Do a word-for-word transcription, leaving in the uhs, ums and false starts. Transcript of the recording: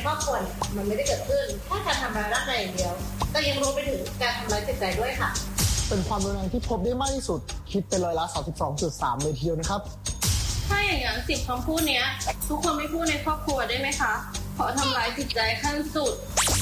ครอบครัวเนี่ยมันไม่ได้เกิดขึ้นแค่การทำร้ายร่างกายอย่างเดียวแต่ยังรวมไปถึงการทำร้ายจิตใจด้วยค่ะเป็นความรุนแรงที่พบได้มากที่สุดคิดเป็นร้อยละ สามสิบสองจุดสาม เลยทีเดียวนะครับถ้าอย่างนั้นสิบคำพูดเนี้ยทุกคนไม่พูดในครอบครัวได้ไหมคะขอทำร้ายจิตใจขั้นสุด